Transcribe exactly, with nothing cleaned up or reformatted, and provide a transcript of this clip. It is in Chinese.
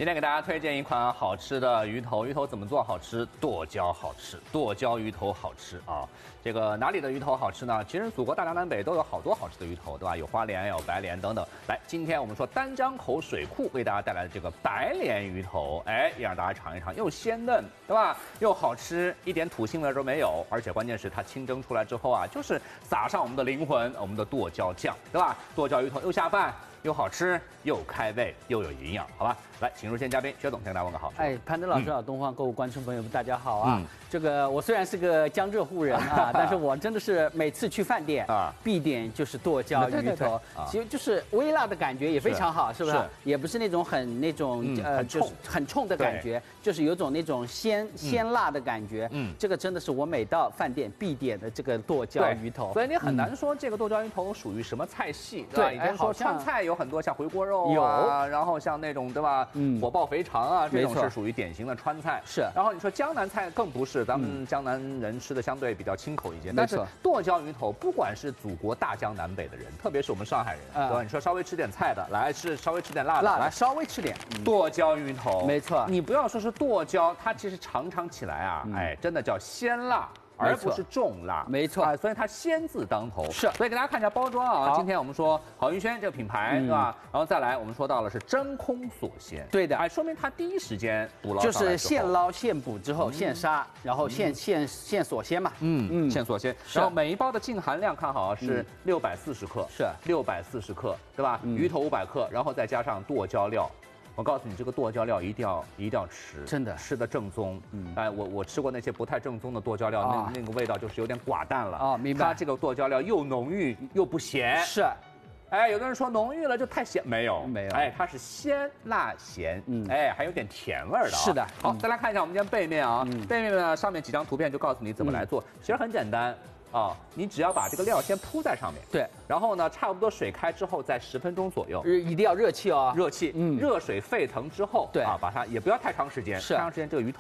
今天给大家推荐一款好吃的鱼头，鱼头怎么做好吃？剁椒好吃，剁椒鱼头好吃啊！这个哪里的鱼头好吃呢？其实祖国大江南北都有好多好吃的鱼头，对吧？有花鲢，有白鲢等等。来，今天我们说丹江口水库为大家带来的这个白鲢鱼头，哎，也让大家尝一尝，又鲜嫩，对吧？又好吃，一点土腥味都没有，而且关键是它清蒸出来之后啊，就是撒上我们的灵魂，我们的剁椒酱，对吧？剁椒鱼头又下饭。 又好吃又开胃又有营养，好吧？来，请入先嘉宾薛总，先给大家问个好。 哎，潘德老师好，嗯、东方购物观众朋友们，大家好啊！ 嗯、 这个我虽然是个江浙沪人啊，但是我真的是每次去饭店啊，必点就是剁椒鱼头，其实就是微辣的感觉也非常好，是不是？也不是那种很那种、嗯、呃，就是很冲的感觉，就是有种那种鲜鲜辣的感觉。嗯，这个真的是我每到饭店必点的这个剁椒鱼头。 所以你很难说这个剁椒鱼头属于什么菜系，对吧？以前说川菜有。 有很多像回锅肉啊，然后像那种对吧，嗯，火爆肥肠啊，这种是属于典型的川菜。是，然后你说江南菜更不是，咱们江南人吃的相对比较清口一些。但是剁椒鱼头，不管是祖国大江南北的人，特别是我们上海人，对吧？你说稍微吃点菜的，来吃稍微吃点辣的， 来稍微吃点剁椒鱼头， 没错。你不要说是剁椒，它其实尝尝起来啊，哎，真的叫鲜辣。 而不是重辣， 没错啊，所以它鲜字当头。 是， 所以给大家看一下包装啊。今天我们说郝云轩这个品牌，对吧？然后再来，我们说到了是真空锁鲜， 对的， 哎，说明它第一时间捕捞， 就是现捞现捕之后现杀，然后现现现锁鲜嘛， 嗯嗯，现锁鲜。然后每一包的净含量看好是六百四十克， 是六百四十克，对吧？鱼头五百克，然后再加上剁椒料。 我告诉你，这个剁椒料一定要一定要吃， 真的吃的正宗。嗯，哎，我我吃过那些不太正宗的剁椒料，啊、那那个味道就是有点寡淡了。 哦，明白。 它这个剁椒料又浓郁又不咸。 是， 哎，有的人说浓郁了就太咸，没有没有。 哎，它是鲜辣咸，嗯，哎，还有点甜味儿的、啊。 是的。 好，再来看一下我们今天背面啊，嗯、背面呢上面几张图片就告诉你怎么来做，嗯、其实很简单。 啊，你只要把这个料先铺在上面， 对， 然后呢，差不多水开之后，在十分钟左右， 一定要热气哦， 热气，嗯，热水沸腾之后， 对啊，把它也不要太长时间， 是， 太长时间这个鱼头